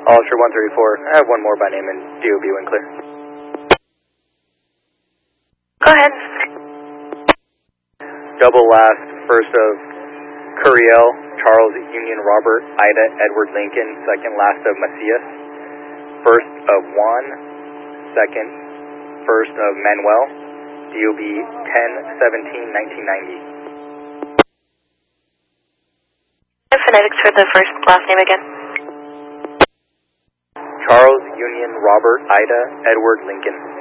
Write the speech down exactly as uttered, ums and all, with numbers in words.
Officer one thirty-four, I have one more by name and D O B when clear. Go ahead. Double last, first of Curiel, Charles Union Robert, Ida Edward Lincoln, second last of Macias, first of Juan, second, first of Manuel, D O B ten seventeen nineteen ninety. Phonetics for the first last name again. Charles Union Robert, Ida Edward Lincoln.